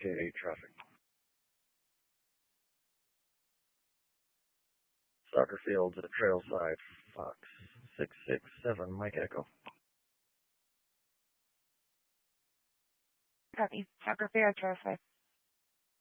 indicate 8 traffic. Soccer field at trail side, Fox 667, Mike Echo. Copy. Soccer field, trail side.